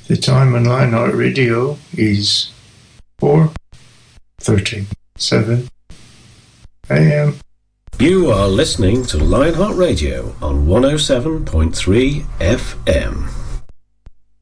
The time on Lionheart Radio is 4:37 a.m. You are listening to Lionheart Radio on 107.3 FM.